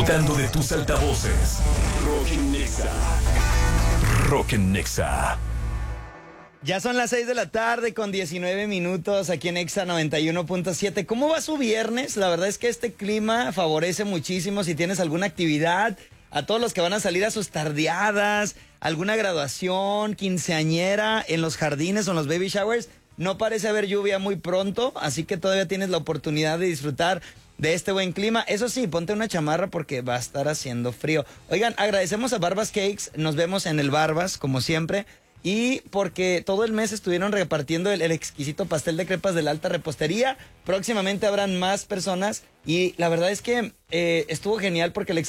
disfrutando de tus altavoces. Rock en Nexa. Rock en Nexa. Ya son las 6 de la tarde con 19 minutos aquí en Exa 91.7. ¿Cómo va su viernes? La verdad es que este clima favorece muchísimo si tienes alguna actividad. A todos los que van a salir a sus tardeadas, alguna graduación, quinceañera, en los jardines o en los baby showers. No parece haber lluvia muy pronto, así que todavía tienes la oportunidad de disfrutar de este buen clima. Eso sí, ponte una chamarra porque va a estar haciendo frío. Oigan, agradecemos a Barbas Cakes. Nos vemos en el Barbas, como siempre. Y porque todo el mes estuvieron repartiendo el exquisito pastel de crepas de la alta repostería. Próximamente habrán más personas. Y la verdad es que estuvo genial porque el